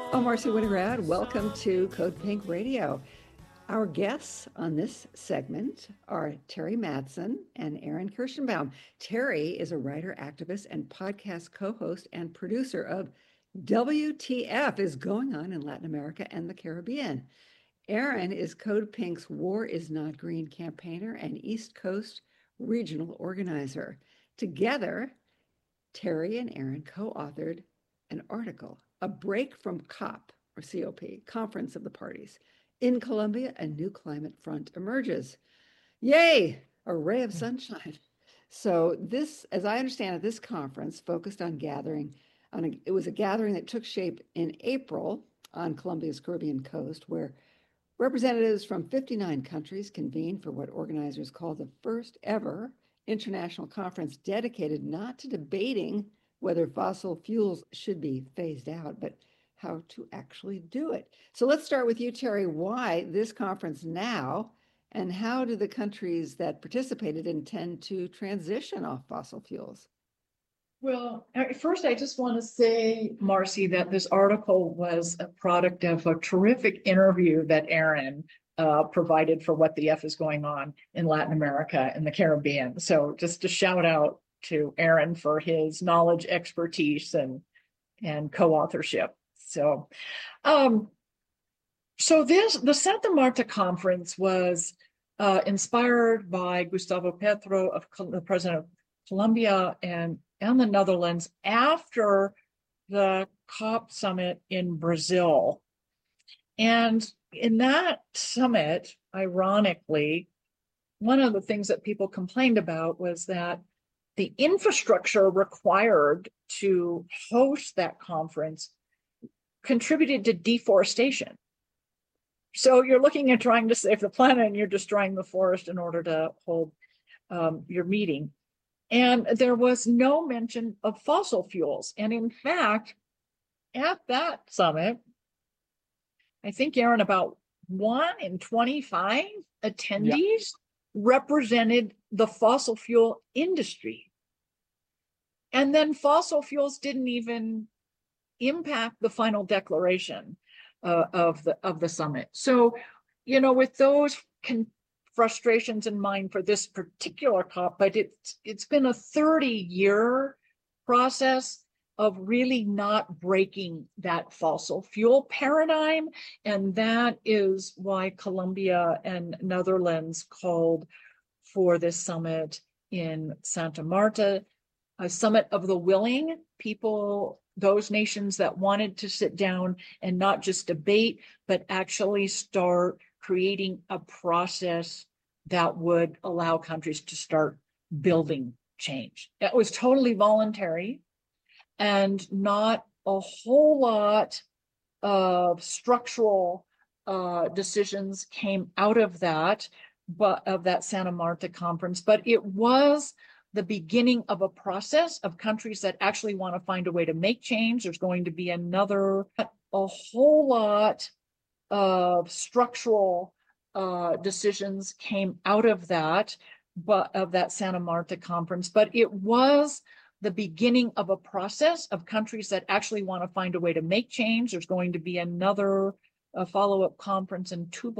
I'm Marcy Winograd. Welcome to Code Pink Radio. Our guests on this segment are Terry Madsen and Aaron Kirschenbaum. Terry is a writer, activist, and podcast co-host and producer of WTF is Going On in Latin America and the Caribbean. Aaron is Code Pink's War is Not Green campaigner and East Coast regional organizer. Together, Terry and Aaron co-authored an article, A Break from COP, or COP, Conference of the Parties. In Colombia, a new climate front emerges. Yay! A ray of sunshine. So this, as I understand it, this conference focused on it was a gathering that took shape in April on Colombia's Caribbean coast, where representatives from 59 countries convened for what organizers call the first ever international conference dedicated not to debating whether fossil fuels should be phased out, but how to actually do it. So let's start with you, Terry. Why this conference now, and how do the countries that participated intend to transition off fossil fuels? Well, first, I just want to say, Marcy, that this article was a product of a terrific interview that Aaron provided for What the F is Going On in Latin America and the Caribbean. So just a shout out to Aaron for his knowledge, expertise, and co-authorship. So the Santa Marta conference was inspired by Gustavo Petro, the president of Colombia and the Netherlands, after the COP summit in Brazil. And in that summit, ironically, one of the things that people complained about was that the infrastructure required to host that conference contributed to deforestation. So you're looking at trying to save the planet and you're destroying the forest in order to hold your meeting. And there was no mention of fossil fuels. And in fact, at that summit, I think, Aaron, about 1 in 25 attendees represented the fossil fuel industry. And then fossil fuels didn't even impact the final declaration of the summit. So, with those frustrations in mind for this particular COP, but it's been a 30-year process of really not breaking that fossil fuel paradigm. And that is why Colombia and Netherlands called for this summit in Santa Marta, a summit of the willing people, those nations that wanted to sit down and not just debate, but actually start creating a process that would allow countries to start building change. It was totally voluntary, and not a whole lot of structural decisions came out of that Santa Marta conference. But it was the beginning of a process of countries that actually want to find a way to make change. There's going to be a whole lot of structural decisions came out of that Santa Marta conference. But it was the beginning of a process of countries that actually want to find a way to make change. There's going to be a follow-up conference in Tubal